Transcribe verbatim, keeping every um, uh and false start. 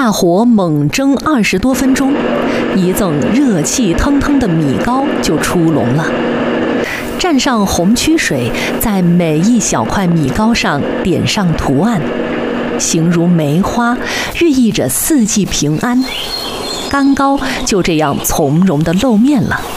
大火猛蒸二十多分钟，一赠热气腾腾的米糕就出笼了。蘸上红曲水，在每一小块米糕上点上图案，形如梅花，寓意着四季平安。干糕就这样从容地露面了。